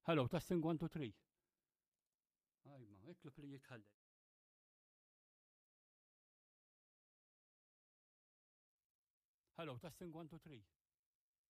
Hello, testing 1, 2, 3. Ajma, iklop li jitħallel. Hello, testing 1, 2, 3.